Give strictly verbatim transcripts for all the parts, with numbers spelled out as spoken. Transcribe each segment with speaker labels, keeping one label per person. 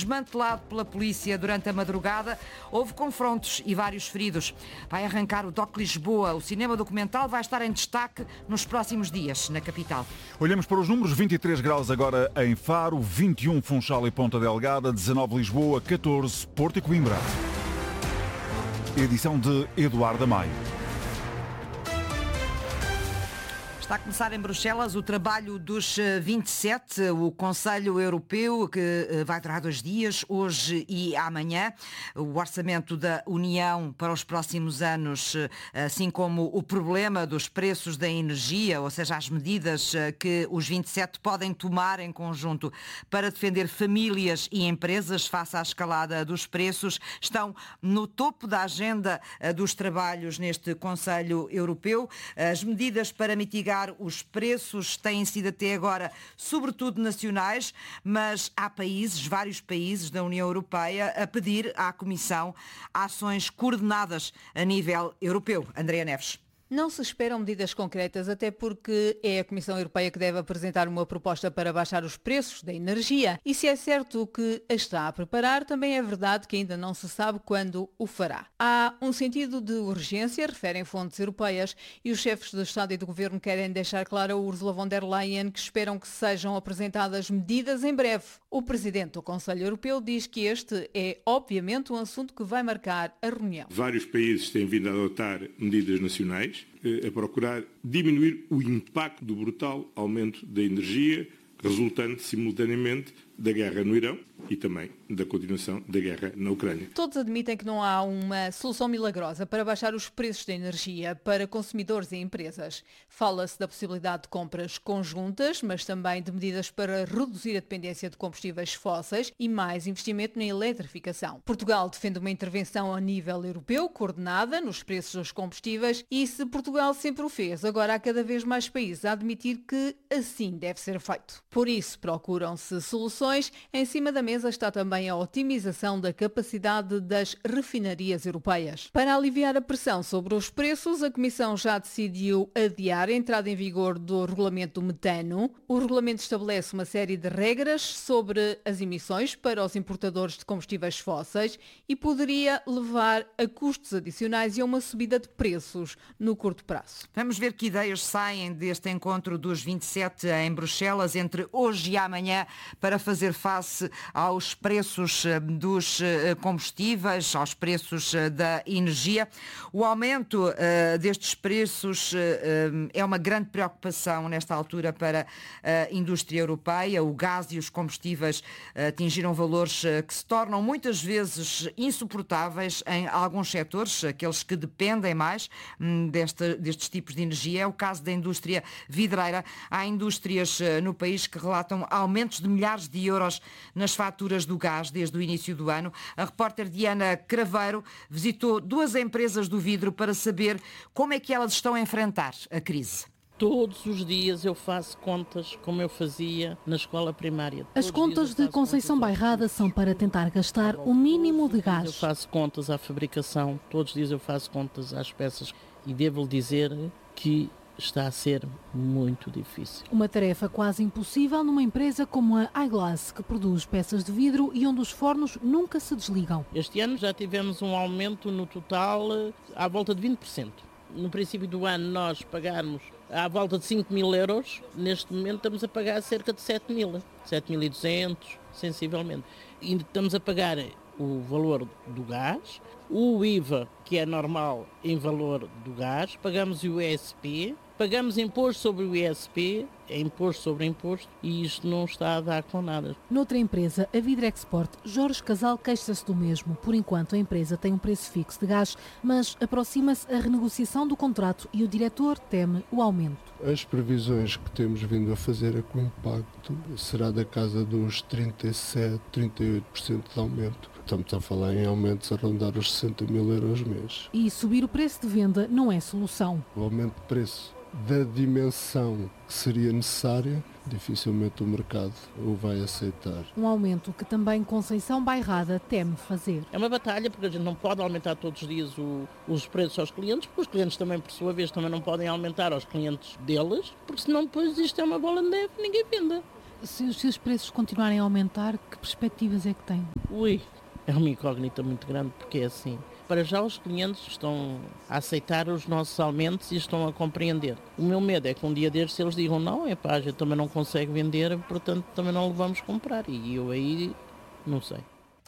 Speaker 1: desmantelado pela polícia durante a madrugada. Houve confrontos e vários feridos. Vai arrancar o D O C Lisboa. O cinema documental vai estar em destaque nos próximos dias, na capital.
Speaker 2: Olhamos para os números. vinte e três graus agora em Faro, vinte e um Funchal e Ponta Delgada, dezanove Lisboa, catorze Porto e Coimbra. Edição de Eduardo Maio.
Speaker 1: Está a começar em Bruxelas o trabalho dos vinte e sete, o Conselho Europeu, que vai durar dois dias, hoje e amanhã. O orçamento da União para os próximos anos, assim como o problema dos preços da energia, ou seja, as medidas que os vinte e sete podem tomar em conjunto para defender famílias e empresas face à escalada dos preços, estão no topo da agenda dos trabalhos neste Conselho Europeu. As medidas para mitigar os preços têm sido até agora sobretudo nacionais, mas há países, vários países da União Europeia a pedir à Comissão ações coordenadas a nível europeu. Andrea Neves.
Speaker 3: Não se esperam medidas concretas, até porque é a Comissão Europeia que deve apresentar uma proposta para baixar os preços da energia. E se é certo que a está a preparar, também é verdade que ainda não se sabe quando o fará. Há um sentido de urgência, referem fontes europeias, e os chefes de Estado e de Governo querem deixar claro a Ursula von der Leyen que esperam que sejam apresentadas medidas em breve. O Presidente do Conselho Europeu diz que este é, obviamente, um assunto que vai marcar a reunião.
Speaker 4: Vários países têm vindo a adotar medidas nacionais a procurar diminuir o impacto do brutal aumento da energia resultante simultaneamente da guerra no Irão e também da continuação da guerra na Ucrânia.
Speaker 3: Todos admitem que não há uma solução milagrosa para baixar os preços da energia para consumidores e empresas. Fala-se da possibilidade de compras conjuntas, mas também de medidas para reduzir a dependência de combustíveis fósseis e mais investimento na eletrificação. Portugal defende uma intervenção a nível europeu, coordenada nos preços dos combustíveis, e se Portugal sempre o fez, agora há cada vez mais países a admitir que assim deve ser feito. Por isso, procuram-se soluções. Em cima da mesa está também a otimização da capacidade das refinarias europeias. Para aliviar a pressão sobre os preços, a Comissão já decidiu adiar a entrada em vigor do regulamento do metano. O regulamento estabelece uma série de regras sobre as emissões para os importadores de combustíveis fósseis e poderia levar a custos adicionais e a uma subida de preços no curto prazo.
Speaker 1: Vamos ver que ideias saem deste encontro dos vinte e sete em Bruxelas entre hoje e amanhã para fazer fazer face aos preços dos combustíveis, aos preços da energia. O aumento uh, destes preços uh, é uma grande preocupação nesta altura para a indústria europeia. O gás e os combustíveis uh, atingiram valores uh, que se tornam muitas vezes insuportáveis em alguns setores, aqueles que dependem mais um, desta, destes tipos de energia. É o caso da indústria vidreira. Há indústrias uh, no país que relatam aumentos de milhares de euros nas faturas do gás desde o início do ano. A repórter Diana Craveiro visitou duas empresas do vidro para saber como é que elas estão a enfrentar a crise.
Speaker 5: Todos os dias eu faço contas como eu fazia na escola primária.
Speaker 6: As contas de Conceição Bairrada são para tentar gastar o mínimo de gás.
Speaker 5: Eu faço contas à fabricação, todos os dias eu faço contas às peças e devo-lhe dizer que está a ser muito difícil.
Speaker 6: Uma tarefa quase impossível numa empresa como a iGlass, que produz peças de vidro e onde os fornos nunca se desligam.
Speaker 5: Este ano já tivemos um aumento no total à volta de vinte por cento. No princípio do ano nós pagarmos à volta de cinco mil euros, neste momento estamos a pagar cerca de sete mil, sete mil e duzentos, sensivelmente. E estamos a pagar o valor do gás, o I V A, que é normal em valor do gás, pagamos o I S P, pagamos imposto sobre o I S P, é imposto sobre imposto, e isto não está a dar com nada.
Speaker 6: Noutra empresa, a Vidrexport, Jorge Casal queixa-se do mesmo. Por enquanto, a empresa tem um preço fixo de gás, mas aproxima-se a renegociação do contrato e o diretor teme o aumento.
Speaker 7: As previsões que temos vindo a fazer é que o impacto será da casa dos trinta e sete, trinta e oito por cento de aumento. Estamos a falar em aumentos a rondar os sessenta mil euros mês.
Speaker 6: E subir o preço de venda não é solução.
Speaker 7: O aumento de preço da dimensão que seria necessária, dificilmente o mercado o vai aceitar.
Speaker 6: Um aumento que também Conceição Bairrada teme fazer.
Speaker 5: É uma batalha, porque a gente não pode aumentar todos os dias o, os preços aos clientes, porque os clientes também, por sua vez, também não podem aumentar aos clientes deles, porque senão depois isto é uma bola de neve e ninguém venda.
Speaker 6: Se, se os preços continuarem a aumentar, que perspectivas é que tem?
Speaker 5: Ui, é uma incógnita muito grande, porque é assim. Para já os clientes estão a aceitar os nossos aumentos e estão a compreender. O meu medo é que um dia destes eles digam não, é pá, a gente também não consegue vender, portanto também não vamos comprar. E eu aí não sei.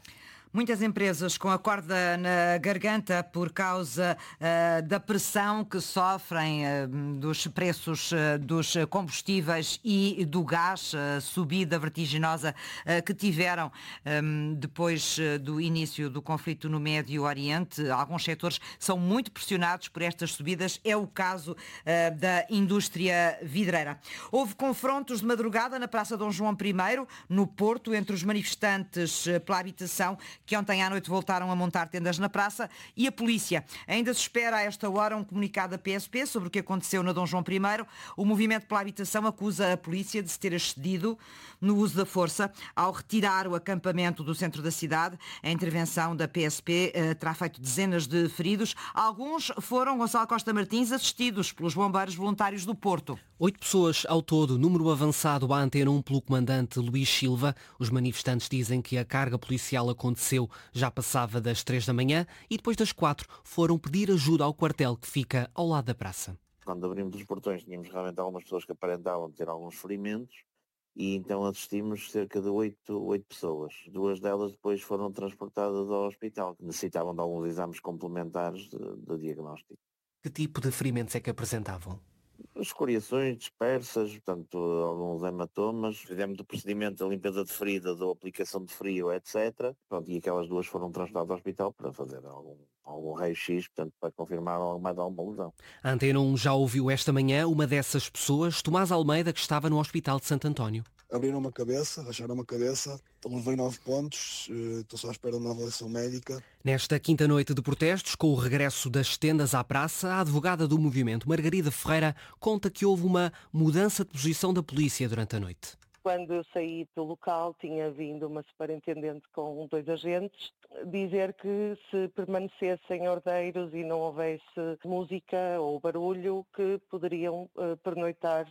Speaker 1: Muitas empresas com a corda na garganta por causa uh, da pressão que sofrem uh, dos preços uh, dos combustíveis e do gás, uh, subida vertiginosa uh, que tiveram um, depois uh, do início do conflito no Médio Oriente. Alguns setores são muito pressionados por estas subidas. É o caso uh, da indústria vidreira. Houve confrontos de madrugada na Praça Dom João I, no Porto, entre os manifestantes uh, pela habitação, que ontem à noite voltaram a montar tendas na praça, e a polícia. Ainda se espera a esta hora um comunicado da P S P sobre o que aconteceu na Dom João I. O movimento pela habitação acusa a polícia de se ter excedido no uso da força ao retirar o acampamento do centro da cidade. A intervenção da P S P eh, terá feito dezenas de feridos. Alguns foram, Gonçalo Costa Martins, assistidos pelos bombeiros voluntários do Porto.
Speaker 8: Oito pessoas ao todo, número avançado à Antena um pelo comandante Luís Silva. Os manifestantes dizem que a carga policial aconteceu já passava das três da manhã e depois das quatro foram pedir ajuda ao quartel que fica ao lado da praça.
Speaker 9: Quando abrimos os portões tínhamos realmente algumas pessoas que aparentavam ter alguns ferimentos e então assistimos cerca de oito, oito pessoas. Duas delas depois foram transportadas ao hospital, que necessitavam de alguns exames complementares de, de diagnóstico.
Speaker 8: Que tipo de ferimentos é que apresentavam?
Speaker 9: Escoriações dispersas, portanto, alguns hematomas. Fizemos o procedimento da limpeza de ferida, da aplicação de frio, etcétera. Pronto, e aquelas duas foram transportadas ao hospital para fazer algum, algum raio-x, portanto, para confirmar mais alguma lesão.
Speaker 8: A Antena um já ouviu esta manhã uma dessas pessoas, Tomás Almeida, que estava no Hospital de Santo António.
Speaker 10: Abriram uma cabeça, racharam uma cabeça, levei nove pontos, estou só à espera de uma avaliação médica.
Speaker 8: Nesta quinta noite de protestos, com o regresso das tendas à praça, a advogada do movimento, Margarida Ferreira, conta que houve uma mudança de posição da polícia durante a noite.
Speaker 11: Quando eu saí do local, tinha vindo uma superintendente com dois agentes dizer que se permanecessem ordeiros e não houvesse música ou barulho, que poderiam uh, pernoitar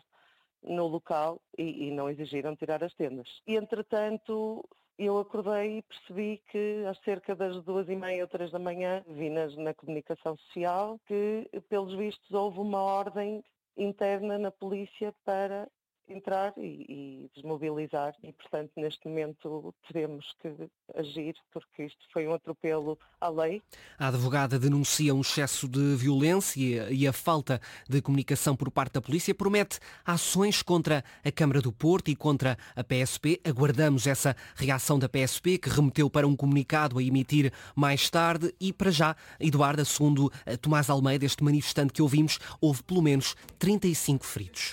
Speaker 11: no local e, e não exigiram tirar as tendas. E, entretanto, eu acordei e percebi que às cerca das duas e meia ou três da manhã vi nas, na comunicação social que, pelos vistos, houve uma ordem interna na polícia para entrar e, e desmobilizar e, portanto, neste momento teremos que agir porque isto foi um atropelo à lei.
Speaker 8: A advogada denuncia um excesso de violência e a falta de comunicação por parte da polícia, promete ações contra a Câmara do Porto e contra a P S P. Aguardamos essa reação da P S P, que remeteu para um comunicado a emitir mais tarde, e para já, Eduardo, segundo Tomás Almeida, este manifestante que ouvimos, houve pelo menos trinta e cinco feridos.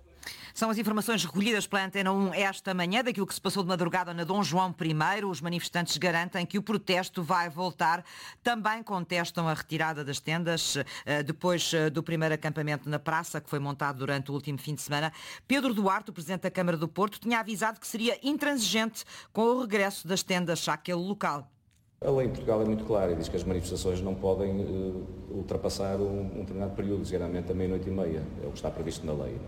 Speaker 1: São as informações recolhidas pela Antena um esta manhã daquilo que se passou de madrugada na Dom João I. Os manifestantes garantem que o protesto vai voltar. Também contestam a retirada das tendas depois do primeiro acampamento na praça, que foi montado durante o último fim de semana. Pedro Duarte, o Presidente da Câmara do Porto, tinha avisado que seria intransigente com o regresso das tendas àquele local.
Speaker 12: A lei em Portugal é muito clara e diz que as manifestações não podem uh, ultrapassar um, um determinado período, geralmente a meia-noite e meia, é o que está previsto na lei.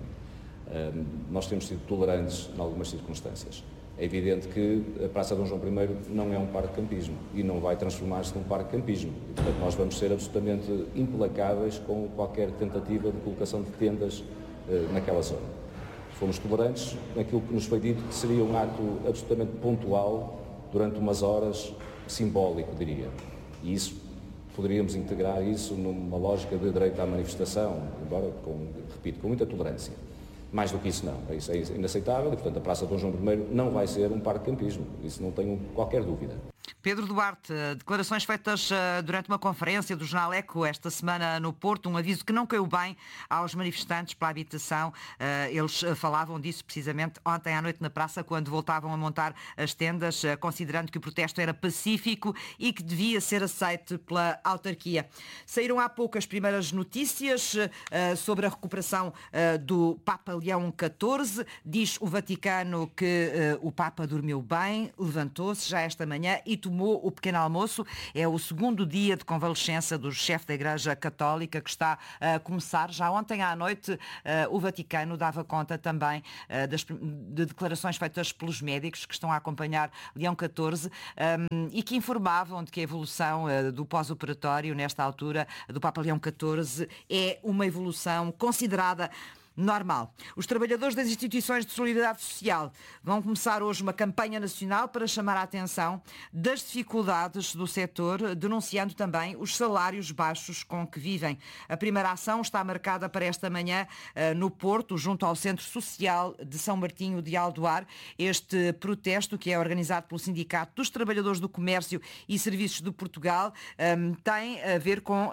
Speaker 12: Uh, nós temos sido tolerantes em algumas circunstâncias. É evidente que a Praça Dom João I não é um parque de campismo e não vai transformar-se num parque de campismo. E, portanto, nós vamos ser absolutamente implacáveis com qualquer tentativa de colocação de tendas uh, naquela zona. Fomos tolerantes naquilo que nos foi dito que seria um ato absolutamente pontual durante umas horas, simbólico, diria. E isso, poderíamos integrar isso numa lógica de direito à manifestação, embora, com, repito, com muita tolerância. Mais do que isso não, isso é inaceitável e, portanto, a Praça Dom João I não vai ser um parque de campismo, isso não tenho qualquer dúvida.
Speaker 1: Pedro Duarte, declarações feitas durante uma conferência do Jornal Eco esta semana no Porto, um aviso que não caiu bem aos manifestantes pela habitação. Eles falavam disso precisamente ontem à noite na praça, quando voltavam a montar as tendas, considerando que o protesto era pacífico e que devia ser aceito pela autarquia. Saíram há pouco as primeiras notícias sobre a recuperação do Papa Leão catorze. Diz o Vaticano que o Papa dormiu bem, levantou-se já esta manhã e tomou tomou o pequeno almoço. É o segundo dia de convalescença do chefe da Igreja Católica que está a começar. Já ontem à noite o Vaticano dava conta também das, de declarações feitas pelos médicos que estão a acompanhar Leão catorze e que informavam de que a evolução do pós-operatório nesta altura do Papa Leão catorze é uma evolução considerada normal. Os trabalhadores das instituições de solidariedade social vão começar hoje uma campanha nacional para chamar a atenção das dificuldades do setor, denunciando também os salários baixos com que vivem. A primeira ação está marcada para esta manhã no Porto, junto ao Centro Social de São Martinho de Aldoar. Este protesto, que é organizado pelo Sindicato dos Trabalhadores do Comércio e Serviços de Portugal, tem a ver com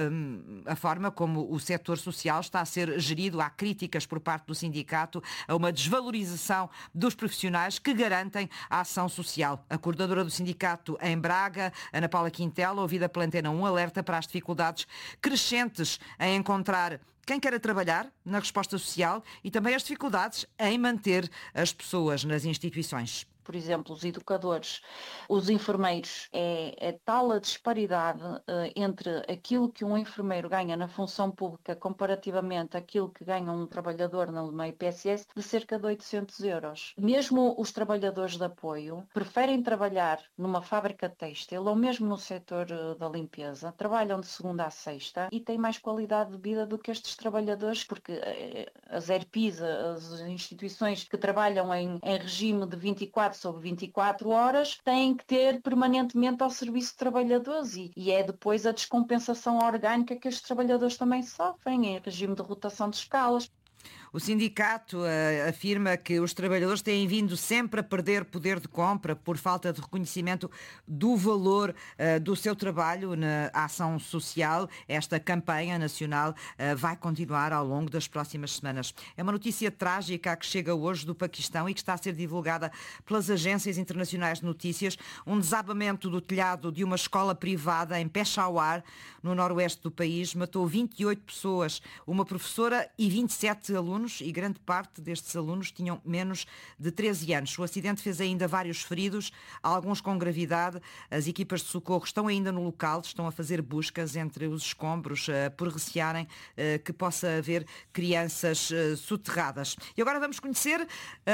Speaker 1: a forma como o setor social está a ser gerido. Há críticas por parte do sindicato a uma desvalorização dos profissionais que garantem a ação social. A coordenadora do sindicato em Braga, Ana Paula Quintela, ouvida pela Antena um, alerta para as dificuldades crescentes em encontrar quem queira trabalhar na resposta social e também as dificuldades em manter as pessoas nas instituições.
Speaker 13: Por exemplo, os educadores, os enfermeiros, é, é tal a disparidade uh, entre aquilo que um enfermeiro ganha na função pública comparativamente àquilo que ganha um trabalhador no I P S S de cerca de oitocentos euros. Mesmo os trabalhadores de apoio preferem trabalhar numa fábrica têxtil ou mesmo no setor uh, da limpeza, trabalham de segunda a sexta e têm mais qualidade de vida do que estes trabalhadores, porque uh, as E R P Is, as instituições que trabalham em, em regime de vinte e quatro sobre vinte e quatro horas, têm que ter permanentemente ao serviço de trabalhadores e, e é depois a descompensação orgânica que estes trabalhadores também sofrem em regime de rotação de escalas.
Speaker 1: O sindicato uh, afirma que os trabalhadores têm vindo sempre a perder poder de compra por falta de reconhecimento do valor uh, do seu trabalho na ação social. Esta campanha nacional uh, vai continuar ao longo das próximas semanas. É uma notícia trágica que chega hoje do Paquistão e que está a ser divulgada pelas agências internacionais de notícias. Um desabamento do telhado de uma escola privada em Peshawar, no noroeste do país, matou vinte e oito pessoas, uma professora e vinte e sete alunos, e grande parte destes alunos tinham menos de treze anos. O acidente fez ainda vários feridos, alguns com gravidade. As equipas de socorro estão ainda no local, estão a fazer buscas entre os escombros uh, por recearem uh, que possa haver crianças uh, soterradas. E agora vamos conhecer uh,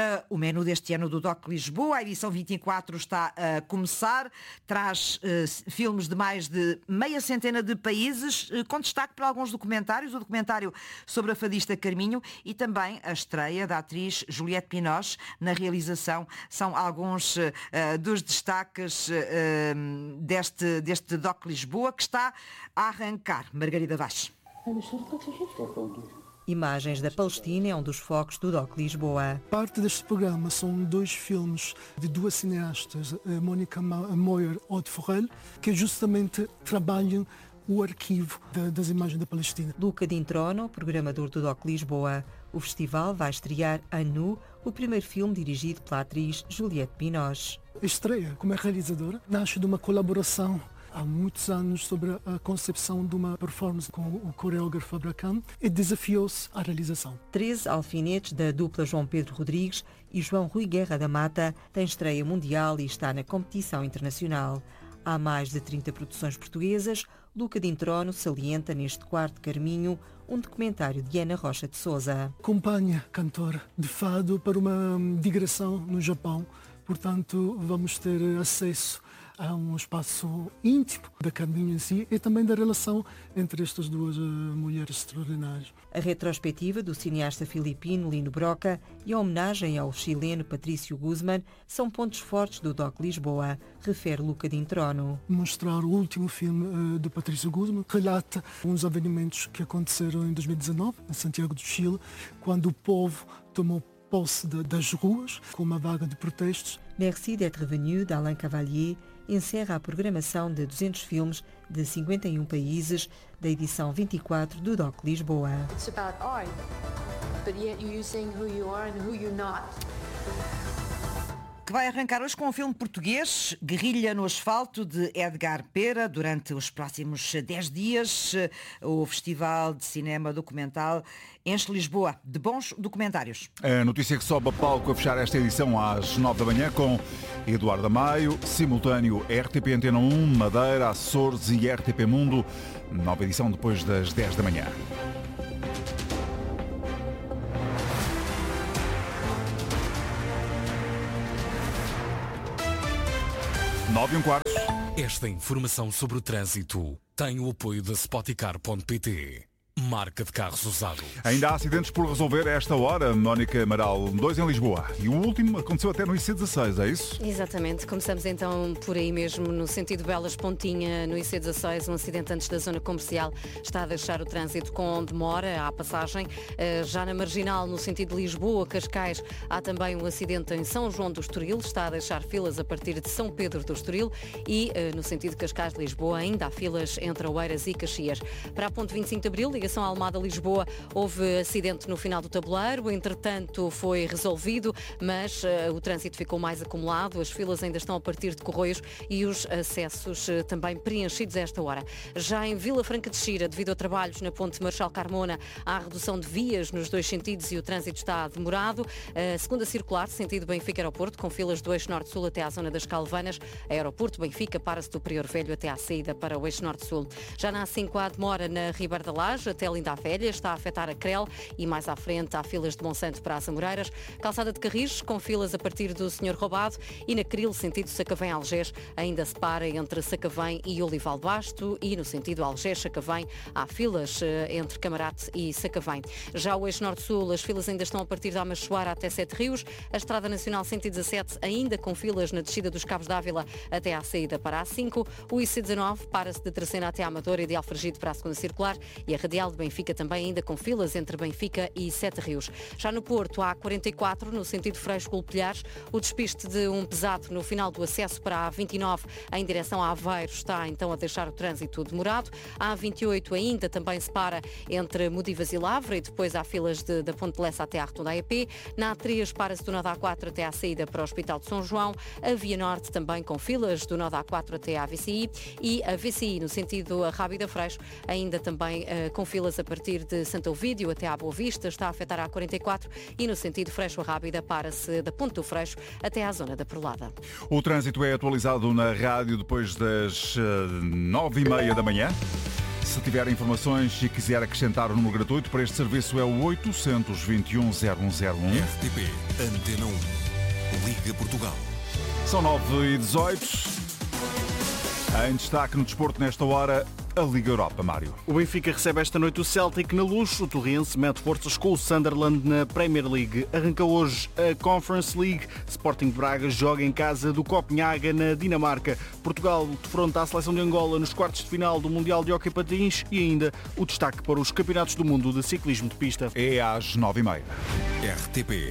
Speaker 1: o menu deste ano do D O C Lisboa. A edição vinte e quatro está a começar, traz uh, filmes de mais de meia centena de países, uh, com destaque para alguns documentários, o documentário sobre a fadista Carminho e também a estreia da atriz Juliette Binoche na realização. São alguns uh, dos destaques uh, deste, deste D O C Lisboa que está a arrancar. Margarida Vaz.
Speaker 14: Imagens da Palestina é um dos focos do D O C Lisboa.
Speaker 15: Parte deste programa são dois filmes de duas cineastas, Mónica Moyer e Aude Forel, que justamente trabalham o arquivo de, das imagens da Palestina.
Speaker 14: Luca D'introno, programador do D O C Lisboa. O festival vai estrear A Nu, o primeiro filme dirigido pela atriz Juliette Binoche.
Speaker 15: A estreia como realizadora nasce de uma colaboração há muitos anos sobre a concepção de uma performance com o coreógrafo Abraham e desafiou-se à realização.
Speaker 14: treze alfinetes da dupla João Pedro Rodrigues e João Rui Guerra da Mata têm estreia mundial e está na competição internacional. Há mais de trinta produções portuguesas. Luca D'introno salienta neste quarto caminho um documentário de Ana Rocha de Souza.
Speaker 15: Acompanha cantora de fado para uma digressão no Japão. Portanto, vamos ter acesso a um espaço íntimo da Carminho em si e também da relação entre estas duas uh, mulheres extraordinárias.
Speaker 14: A retrospectiva do cineasta filipino Lino Broca e a homenagem ao chileno Patrício Guzmán são pontos fortes do D O C Lisboa, refere Luca D'introno.
Speaker 15: Mostrar o último filme uh, de Patrício Guzmán relata uns avenimentos que aconteceram em dois mil e dezanove, em Santiago do Chile, quando o povo tomou posse de, das ruas com uma vaga de protestos.
Speaker 14: Merci d'être venu d'Alain Cavalier encerra a programação de duzentos filmes de cinquenta e um países da edição vinte e quatro do D O C Lisboa.
Speaker 16: It's about art, but yet you're saying who you are and who you're not.
Speaker 1: que vai arrancar hoje com um filme português, Guerrilha no Asfalto, de Edgar Pera, durante os próximos dez dias. O Festival de Cinema Documental enche Lisboa de bons documentários.
Speaker 2: A notícia que sobe a palco a fechar esta edição às nove da manhã com Eduardo Amaio, simultâneo R T P Antena um, Madeira, Açores e R T P Mundo. Nova edição depois das dez da manhã. nove e um quarto.
Speaker 16: Esta informação sobre o trânsito tem o apoio da Spoticar ponto pt. Marca de carros usados.
Speaker 2: Ainda há acidentes por resolver a esta hora, Mónica Amaral. Dois em Lisboa. E o último aconteceu até no I C dezasseis, é isso?
Speaker 17: Exatamente. Começamos então por aí mesmo, no sentido Belas Pontinha, no I C dezasseis. Um acidente antes da zona comercial está a deixar o trânsito com demora à passagem. Já na Marginal, no sentido Lisboa-Cascais, há também um acidente em São João do Estoril. Está a deixar filas a partir de São Pedro do Estoril. E no sentido Cascais-Lisboa, ainda há filas entre Oeiras e Caxias. Para a ponte vinte e cinco de Abril, ligação Almada-Lisboa, houve acidente no final do tabuleiro, entretanto foi resolvido, mas uh, o trânsito ficou mais acumulado, as filas ainda estão a partir de Corroios e os acessos uh, também preenchidos a esta hora. Já em Vila Franca de Xira, devido a trabalhos na ponte Marechal Carmona, há redução de vias nos dois sentidos e o trânsito está demorado. Uh, segunda circular, sentido Benfica-Aeroporto, com filas do eixo Norte-Sul até à zona das Calvanas. Aeroporto Benfica para-se do Prior Velho até à saída para o eixo Norte-Sul. Já na A cinco há demora na Ribeira da Laje, até Linda a Velha, está a afetar a Crel e mais à frente há filas de Monsanto para as Amoreiras. Calçada de Carris, com filas a partir do Senhor Roubado, e na Cril, sentido Sacavém-Algés, ainda se para entre Sacavém e Olival Basto, e no sentido Algés-Sacavém há filas entre Camarate e Sacavém. Já o eixo Norte-Sul, as filas ainda estão a partir da Amachoara até Sete Rios. A Estrada Nacional cento e dezassete ainda com filas na descida dos Cabos d'Ávila até à saída para a A cinco. O I C dezanove para-se de Tracena até à Amadora e de Alfragide para a segunda circular, e a Radial de Benfica também ainda com filas entre Benfica e Sete Rios. Já no Porto há quarenta e quatro, no sentido Freixo-Colpilhares, o despiste de um pesado no final do acesso para a vinte e nove em direção a Aveiro está então a deixar o trânsito demorado. A vinte e oito ainda também se para entre Modivas e Lavra, e depois há filas de, da Ponte Lessa até à Rotunda A E P. Na A três para-se do Nó A quatro até à saída para o Hospital de São João. A Via Norte também com filas do Nó A quatro até à V C I, e a V C I no sentido Rábida Freixo ainda também uh, com filas a partir de Santo Ovídio até à Boa Vista, está a afetar a quarenta e quatro, e no sentido Freixo-Rábida para-se da Ponte do Freixo até à zona da Perlada.
Speaker 2: O trânsito é atualizado na rádio depois das nove e meia da manhã. Se tiver informações e quiser acrescentar o número gratuito para este serviço é o oitocentos e vinte e um, zero um zero um.
Speaker 16: R T P Antena um. Liga Portugal.
Speaker 2: São nove e dezoito. Em destaque no desporto nesta hora, a Liga Europa, Mário.
Speaker 18: O Benfica recebe esta noite o Celtic na Luz. O Torriense mete forças com o Sunderland na Premier League. Arranca hoje a Conference League. Sporting de Braga joga em casa do Copenhaga, na Dinamarca. Portugal defronta a seleção de Angola nos quartos de final do Mundial de Hóquei Patins, e ainda o destaque para os Campeonatos do Mundo de Ciclismo de Pista.
Speaker 2: É às nove e meia.
Speaker 16: R T P